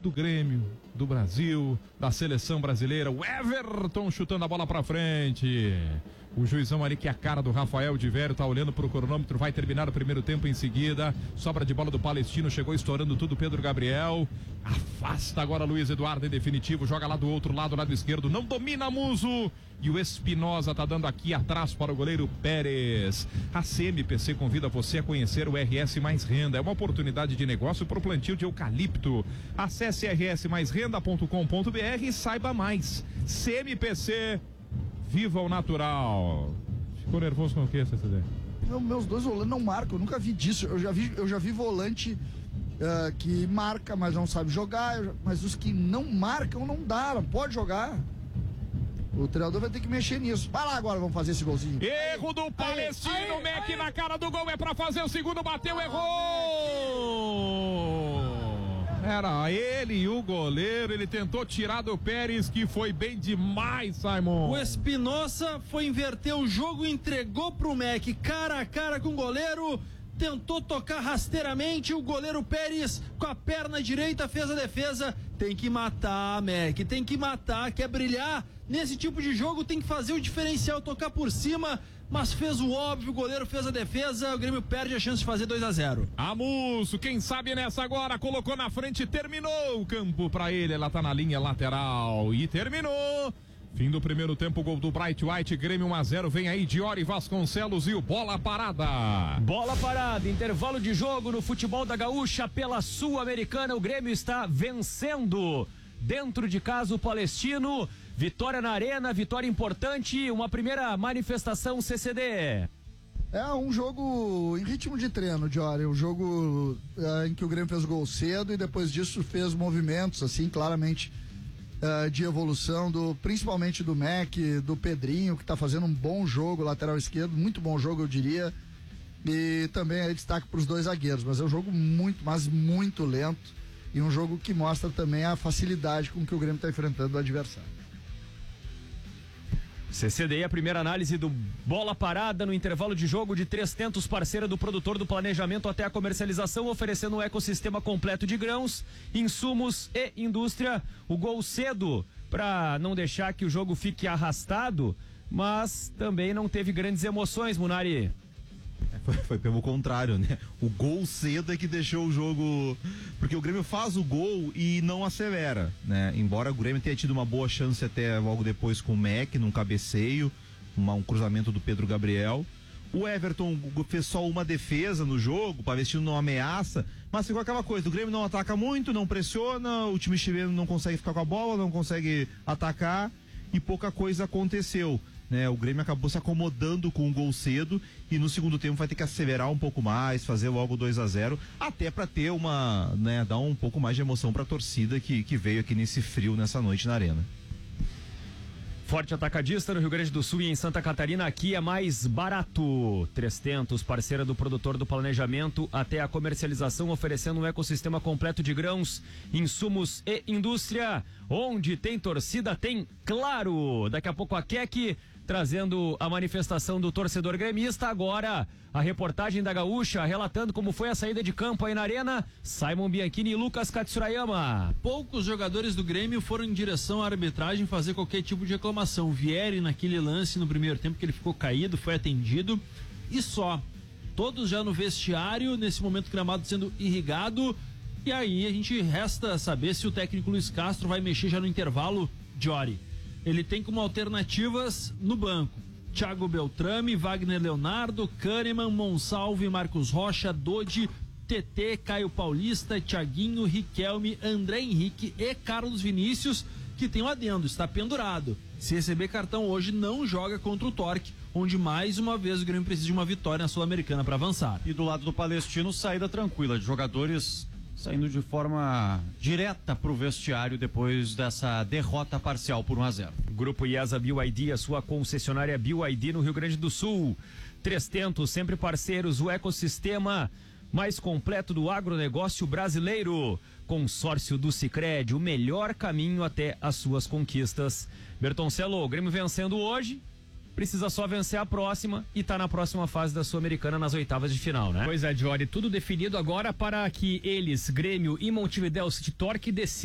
do Grêmio, do Brasil, da seleção brasileira. O Everton chutando a bola pra frente. O juizão ali, que é a cara do Rafael de Vério, tá olhando pro cronômetro, vai terminar o primeiro tempo em seguida. Sobra de bola do Palestino, chegou estourando tudo Pedro Gabriel. Afasta agora Luiz Eduardo em definitivo, joga lá do outro lado, lado esquerdo, não domina Muso. E o Espinosa tá dando aqui atrás para o goleiro Pérez. A CMPC convida você a conhecer o RS Mais Renda. É uma oportunidade de negócio para o plantio de eucalipto. Acesse rsmaisrenda.com.br e saiba mais. CMPC, viva o natural. Ficou nervoso com o que, CCD? Não, meus dois volantes não marcam, eu nunca vi disso. Eu já vi volante que marca, mas não sabe jogar. Mas os que não marcam, não dá, não pode jogar. O treinador vai ter que mexer nisso. Vai lá agora, vamos fazer esse golzinho. Erro do Palestino, Mac na cara do gol, é pra fazer o segundo, bateu, errou! Era ele e o goleiro, ele tentou tirar do Pérez, que foi bem demais, Simon. O Espinosa foi inverter o jogo, entregou pro Mac, cara a cara com o goleiro, tentou tocar rasteiramente, o goleiro Pérez com a perna direita fez a defesa. Tem que matar, Mac, tem que matar, quer brilhar nesse tipo de jogo, tem que fazer o diferencial, tocar por cima, mas fez o óbvio, o goleiro fez a defesa, o Grêmio perde a chance de fazer 2-0. Amusso, quem sabe nessa agora, colocou na frente, terminou o campo pra ele, ela tá na linha lateral e terminou. Fim do primeiro tempo, gol do Bright White, Grêmio 1-0, vem aí Diori Vasconcelos e o bola parada. Bola parada, intervalo de jogo no futebol da Gaúcha pela Sul-Americana, o Grêmio está vencendo dentro de casa o Palestino, vitória na arena, vitória importante, uma primeira manifestação CCD. É um jogo em ritmo de treino, Diori, um jogo em que o Grêmio fez gol cedo e depois disso fez movimentos, assim, claramente de evolução, principalmente do Mac, do Pedrinho, que tá fazendo um bom jogo, lateral esquerdo, muito bom jogo, eu diria, e também aí destaque pros dois zagueiros, mas é um jogo muito, mas muito lento, e um jogo que mostra também a facilidade com que o Grêmio tá enfrentando o adversário. CCD, a primeira análise do bola parada no intervalo de jogo de 3 tentos, parceira do produtor do planejamento até a comercialização, oferecendo um ecossistema completo de grãos, insumos e indústria. O gol cedo para não deixar que o jogo fique arrastado, mas também não teve grandes emoções, Munari. Foi pelo contrário, né? O gol cedo é que deixou o jogo, porque o Grêmio faz o gol e não acelera, né? Embora o Grêmio tenha tido uma boa chance até logo depois com o Mac, num cabeceio, um cruzamento do Pedro Gabriel. O Everton fez só uma defesa no jogo, o Palestino não ameaça, mas ficou aquela coisa, o Grêmio não ataca muito, não pressiona, o time chileno não consegue ficar com a bola, não consegue atacar e pouca coisa aconteceu. Né, o Grêmio acabou se acomodando com um gol cedo e no segundo tempo vai ter que acelerar um pouco mais, fazer logo 2-0, até para ter uma, né, dar um pouco mais de emoção para a torcida que veio aqui nesse frio nessa noite na arena. Forte Atacadista no Rio Grande do Sul e em Santa Catarina, aqui é mais barato. 3 tentos, parceira do produtor do planejamento até a comercialização, oferecendo um ecossistema completo de grãos, insumos e indústria. Onde tem torcida, tem Claro. Daqui a pouco a Keck trazendo a manifestação do torcedor gremista. Agora a reportagem da Gaúcha relatando como foi a saída de campo aí na arena, Simon Bianchini e Lucas Katsurayama. Poucos jogadores do Grêmio foram em direção à arbitragem fazer qualquer tipo de reclamação. Vieri naquele lance no primeiro tempo que ele ficou caído, foi atendido e só. Todos já no vestiário, nesse momento gramado sendo irrigado, e aí a gente resta saber se o técnico Luiz Castro vai mexer já no intervalo. Diori, ele tem como alternativas no banco Thiago Beltrame, Wagner Leonardo, Kahneman, Monsalve, Marcos Rocha, Dodi, TT, Caio Paulista, Thiaguinho, Riquelme, André Henrique e Carlos Vinícius, que tem um adendo, está pendurado. Se receber cartão hoje, não joga contra o Torque, onde mais uma vez o Grêmio precisa de uma vitória na Sul-Americana para avançar. E do lado do Palestino, saída tranquila de jogadores saindo de forma direta pro vestiário depois dessa derrota parcial por 1-0. Grupo IESA BYD, a sua concessionária BYD no Rio Grande do Sul. 3 tentos, sempre parceiros, o ecossistema mais completo do agronegócio brasileiro. Consórcio do Sicredi, o melhor caminho até as suas conquistas. Bertoncello, o Grêmio vencendo hoje, precisa só vencer a próxima e tá na próxima fase da Sul-Americana nas oitavas de final, né? Pois é, Diori, tudo definido agora para que eles, Grêmio e Montevidéu City Torque, decidam